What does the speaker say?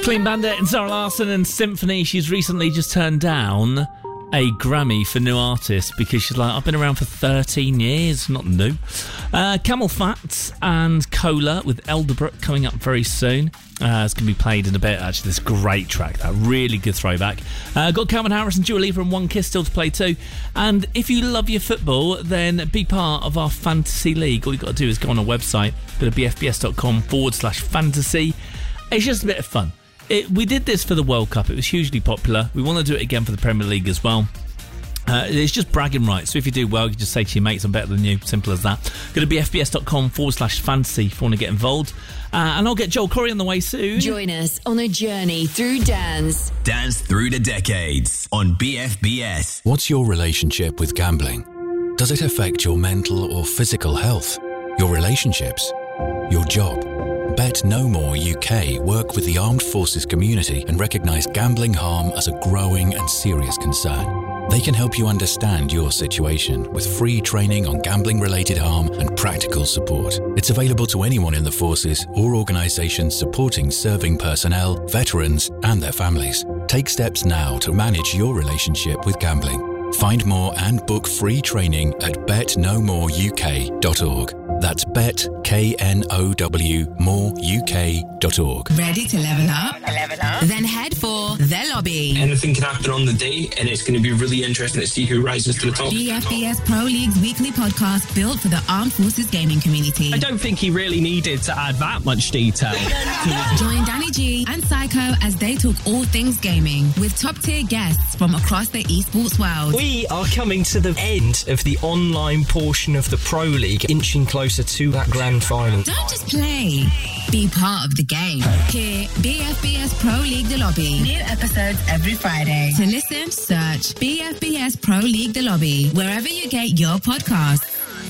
Clean Bandit and Zara Larsson and Symphony. She's recently just turned down a Grammy for New Artist because she's like, I've been around for 13 years, not new. Camel Fat and Cola with Elderbrook coming up very soon. It's going to be played in a bit. Actually, this great track, that really good throwback. Got Calvin Harris and Dua Lipa and One Kiss still to play too. And if you love your football, then be part of our fantasy league. All you've got to do is go on our website, go to bfbs.com/fantasy. It's just a bit of fun. We did this for the World Cup. It was hugely popular. We want to do it again for the Premier League as well. It's just bragging rights. So if you do well, you just say to your mates, I'm better than you. Simple as that. Go to bfbs.com/fantasy if you want to get involved. And I'll get Joel Corey on the way soon. Join us on a journey through dance. Dance through the decades on BFBS. What's your relationship with gambling? Does it affect your mental or physical health? Your relationships? Your job? Bet No More UK work with the armed forces community and recognise gambling harm as a growing and serious concern. They can help you understand your situation with free training on gambling-related harm and practical support. It's available to anyone in the forces or organisations supporting serving personnel, veterans and their families. Take steps now to manage your relationship with gambling. Find more and book free training at betnomoreuk.org. That's betnow.moreuk.org. Ready to level up? Then head for The Lobby. Anything can happen on the day, and it's going to be really interesting to see who rises to the top. BFBS Pro League's weekly podcast built for the Armed Forces gaming community. I don't think he really needed to add that much detail. Join Danny G and Psycho as they talk all things gaming with top-tier guests from across the esports world. We are coming to the end of the online portion of the Pro League, inching closer to that grand final. Don't just play. Be part of the game. Hear BFBS Pro League The Lobby. New episodes every Friday. To listen, search BFBS Pro League The Lobby wherever you get your podcasts.